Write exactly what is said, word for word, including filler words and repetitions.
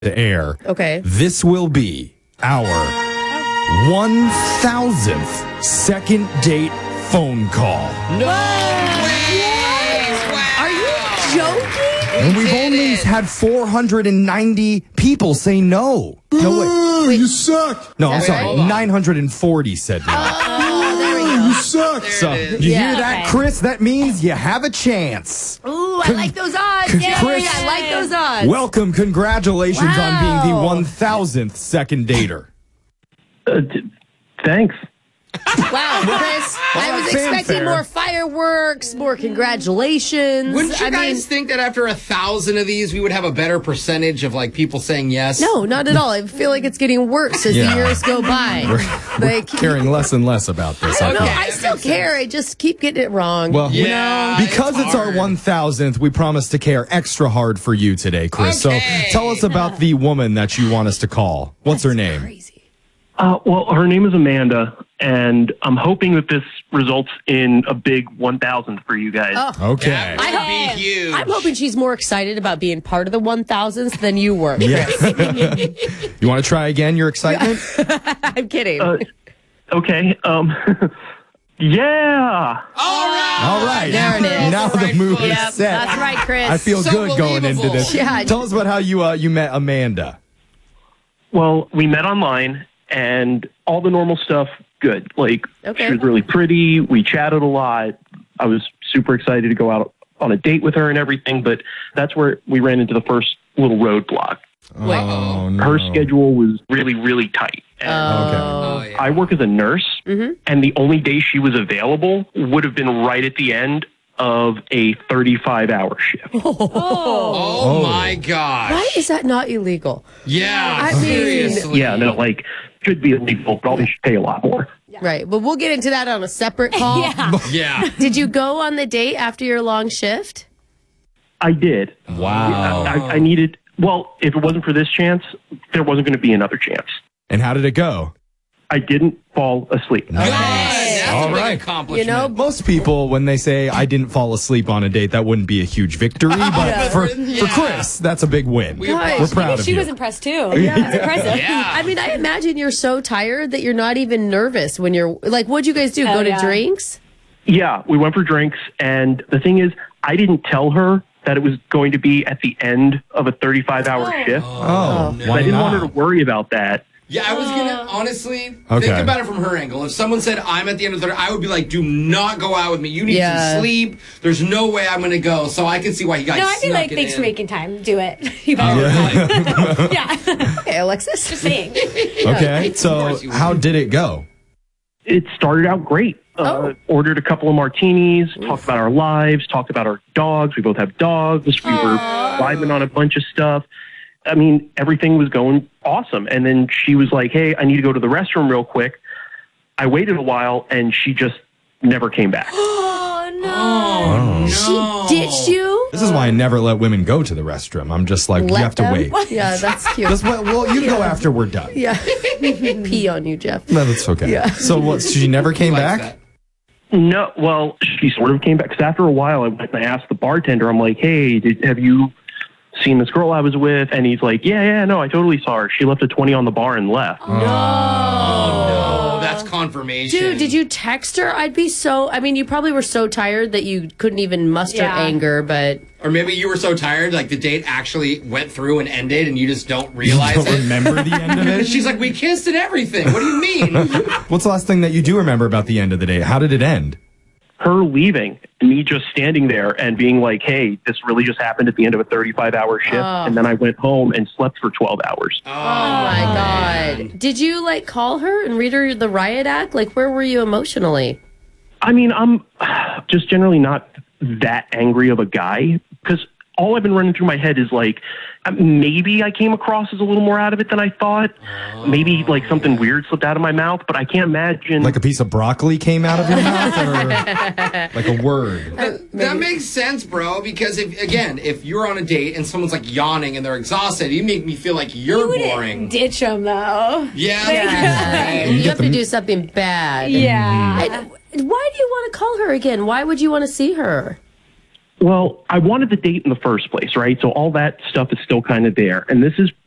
to air. Okay. This will be our one thousandth second date phone call. No way! Are you joking? And we've did only it. had four hundred ninety people say no. No, wait. Oh, you suck. No, I'm Is that sorry. right? Hold on. nine hundred forty said no. Oh, there we You go. suck. There So, it is. you Yeah, hear that, okay. Chris? That means you have a chance. Ooh, I like those odds. Chris- Yay, I like those odds. Welcome. Congratulations on being the Wow. one thousandth second dater. Uh, t- thanks. Wow, Chris, I was expecting fanfare. more fireworks, more congratulations. Wouldn't you I guys mean, think that after a thousand of these, we would have a better percentage of like people saying yes? no, not at all. I feel like it's getting worse as Yeah. the years go by. We're Like, caring less and less about this. I don't know. think. I still care. I just keep getting it wrong. Well, Yeah, because it's it's, our hard. one thousandth, we promise to care extra hard for you today, Chris. Okay. So tell us about the woman that you want us to call. What's her name? Crazy. Uh, well, her name is Amanda, and I'm hoping that this results in a big one thousand for you guys. Oh. Okay. That would I- be huge. I'm hoping she's more excited about being part of the one thousandth than you were. Yeah. You want to try again your excitement? I'm kidding. Uh, okay. Um, yeah. All right. All right. There it is. Now the Right move foot. is Yep, set. that's right, Chris. I feel So good going into believable. this. Yeah. Tell us about how you uh, you met Amanda. Well, we met online, and all the normal stuff, good. Like, Okay. she was really pretty. We chatted a lot. I was super excited to go out on a date with her and everything, but that's where we ran into the first little roadblock. Wait. Oh, no. Her schedule was really, really tight. And Oh, yeah. I work as a nurse, and the only day she was available would have been right at the end of a thirty-five hour shift. oh, my God. Why is that not illegal? Yeah, I mean- seriously. Yeah, no, like, should be illegal, probably should pay a lot more. Right. But we'll get into that on a separate call. Yeah. Yeah. Did you go on the date after your long shift? I did. Wow. I, I needed, well, if it wasn't for this chance, there wasn't going to be another chance. And how did it go? I didn't fall asleep. Good. That's All a big right. accomplishment. You know, Most people, when they say I didn't fall asleep on a date, that wouldn't be a huge victory. But for, Yeah. for Chris, that's a big win. We Guys, We're proud Maybe of she you. was impressed too. Yeah. It's impressive. Yeah. I mean, I imagine you're so tired that you're not even nervous when you're like, what'd you guys do? Oh, Go to yeah. drinks? Yeah, we went for drinks, and the thing is, I didn't tell her that it was going to be at the end of a thirty-five hour shift. Oh, no. why I didn't not? want her to worry about that. Yeah, I was gonna honestly Okay. think about it from her angle. If someone said I'm at the end of the third, I would be like, "Do not go out with me. You need Yeah. some sleep. There's no way I'm gonna go." So I can see why he got. No, I feel snuck like it thanks in. for making time. Do it. You Oh, better. really? Yeah. Okay, Alexis. Just saying. Okay, so course you how would. did it go? It started out great. Uh, Oh. Ordered a couple of martinis, talked about our lives, talked about our dogs. We both have dogs. We were vibing on a bunch of stuff. I mean, everything was going awesome. And then she was like, hey, I need to go to the restroom real quick. I waited a while, and she just never came back. Oh, no. Oh, no. She ditched you? This is why I never let women go to the restroom. I'm just like, you Let have to them? wait. Yeah, that's cute. Just wait. Well, you go after we're done. Yeah. Pee on you, Jeff. No, that's okay. Yeah. So what? She never came Likes back? that. No, well, she sort of came back. Because after a while, I went and I asked the bartender, I'm like, hey, did, have you seen this girl I was with? And he's like, yeah, yeah, no, I totally saw her. She left a twenty on the bar and left. Oh no, that's confirmation. Dude, did you text her? I'd be so. I mean, you probably were so tired that you couldn't even muster Yeah. anger, but. Or maybe you were so tired, like the date actually went through and ended, and you just don't realize Don't it. remember the end of And it? she's like, "We kissed and everything. What do you mean?" What's the last thing that you do remember about the end of the day? How did it end? Her leaving, me just standing there and being like, hey, this really just happened at the end of a thirty-five hour shift. Oh. And then I went home and slept for twelve hours. oh, Oh my God. Did you like call her and read her the riot act? Like, where were you emotionally? I mean, I'm just generally not that angry of a guy because all I've been running through my head is like, uh, maybe I came across as a little more out of it than I thought. Maybe like something weird slipped out of my mouth, but I can't imagine. Like a piece of broccoli came out of your mouth? Or like a word? That makes sense, bro. Because if again, if you're on a date and someone's like yawning and they're exhausted, you make me feel like you're You wouldn't boring. ditch them, though. Yeah, Yeah. okay. You have to do something bad. Yeah. I- why do you want to call her again? Why would you want to see her? Well, I wanted the date in the first place, right? So all that stuff is still kind of there. And this is